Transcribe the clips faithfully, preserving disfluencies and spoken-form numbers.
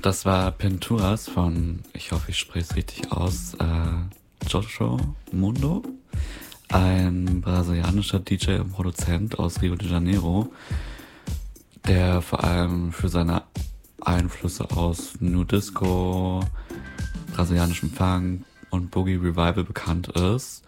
Das war Pinturas von, ich hoffe, ich spreche es richtig aus, äh, Joshua Mundo, ein brasilianischer D J und Produzent aus Rio de Janeiro, der vor allem für seine Einflüsse aus New Disco, brasilianischem Funk und Boogie Revival bekannt ist.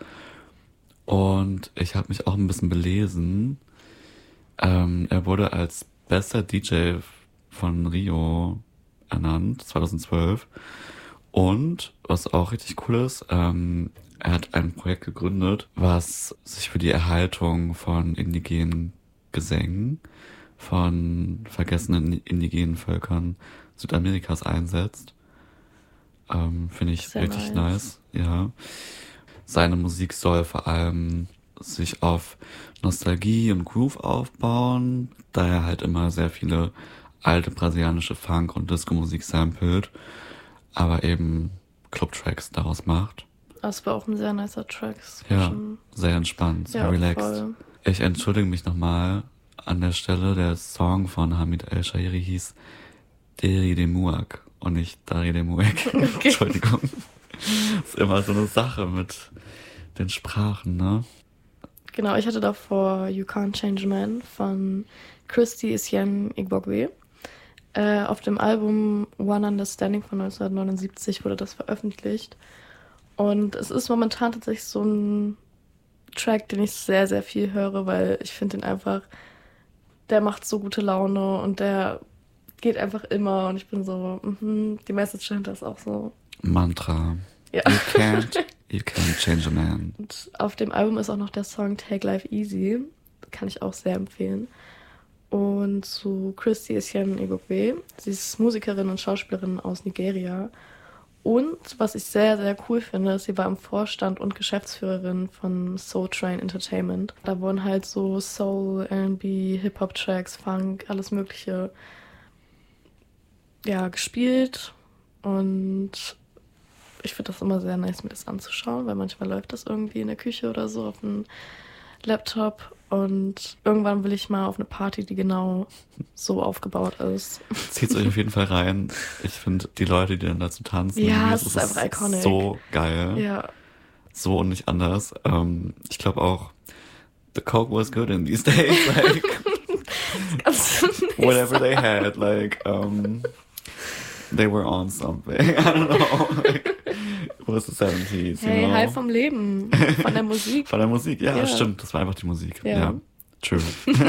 Und ich habe mich auch ein bisschen belesen. Ähm, er wurde als bester D J von Rio ernannt, zwanzig zwölf. Und, was auch richtig cool ist, ähm, er hat ein Projekt gegründet, was sich für die Erhaltung von indigenen Gesängen, von vergessenen indigenen Völkern Südamerikas einsetzt. Ähm, finde ich Sehr richtig nice. nice, ja. Seine Musik soll vor allem sich auf Nostalgie und Groove aufbauen, da er halt immer sehr viele alte brasilianische Funk- und Disco-Musik samplet, aber eben Club-Tracks daraus macht. Das war auch ein sehr nicer Track. Ja, sehr entspannt, sehr ja, relaxed. Voll. Ich entschuldige mich nochmal an der Stelle, der Song von Hamid El-Shairi hieß Deri de Muak und nicht Dari de Muak. Okay. Entschuldigung. Das ist immer so eine Sache mit den Sprachen, ne? Genau, ich hatte davor You Can't Change a Man von Christy Etienne Igbokwe. Äh, auf dem Album One Understanding von neunzehnhundertneunundsiebzig wurde das veröffentlicht. Und es ist momentan tatsächlich so ein Track, den ich sehr, sehr viel höre, weil ich finde den einfach, der macht so gute Laune und der geht einfach immer und ich bin so, mhm, die Message dahinter ist auch so. Mantra. Ja. You can't, you can't change a man. Und auf dem Album ist auch noch der Song Take Life Easy. Kann ich auch sehr empfehlen. Und zu Christy Etienne Igbokwe. Sie ist Musikerin und Schauspielerin aus Nigeria. Und was ich sehr, sehr cool finde, ist, sie war im Vorstand und Geschäftsführerin von Soul Train Entertainment. Da wurden halt so Soul, R and B, Hip-Hop-Tracks, Funk, alles Mögliche ja, gespielt. Und ich finde das immer sehr nice, mir das anzuschauen, weil manchmal läuft das irgendwie in der Küche oder so auf dem Laptop. Und irgendwann will ich mal auf eine Party, die genau so aufgebaut ist. Zieht's euch auf jeden Fall rein. Ich finde die Leute, die dann dazu tanzen, ja, es ist einfach iconic. So geil. Ja. So und nicht anders. Ähm, ich glaube auch, the coke was good in these days. Like, whatever they had, like, um, they were on something. I don't know. Like, it was the seventies, Hey, you know? High vom Leben, von der Musik. Von der Musik, ja, ja, stimmt. Das war einfach die Musik. Ja, ja. True.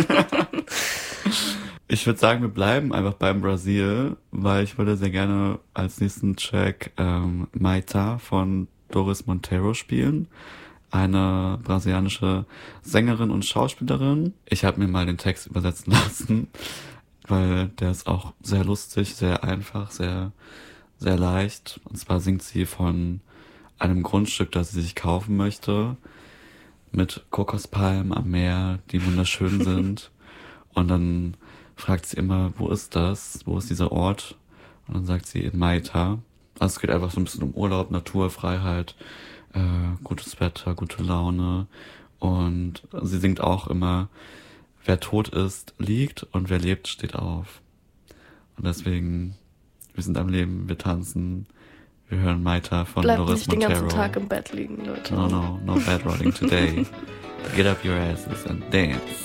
Ich würde sagen, wir bleiben einfach beim Brasil, weil ich würde sehr gerne als nächsten Track ähm, Maita von Doris Monteiro spielen. Eine brasilianische Sängerin und Schauspielerin. Ich habe mir mal den Text übersetzen lassen, weil der ist auch sehr lustig, sehr einfach, sehr, sehr leicht. Und zwar singt sie von einem Grundstück, das sie sich kaufen möchte, mit Kokospalmen am Meer, die wunderschön sind. Und dann fragt sie immer, wo ist das? Wo ist dieser Ort? Und dann sagt sie in Maita. Also es geht einfach so ein bisschen um Urlaub, Natur, Freiheit, äh, gutes Wetter, gute Laune. Und sie singt auch immer, wer tot ist, liegt und wer lebt, steht auf. Und deswegen, wir sind am Leben, wir tanzen, wir hören Maita von Bleibt Doris nicht den Monteiro. ganzen Tag im Bett liegen, Leute. No, no, no bad rotting today. Get up your asses and dance.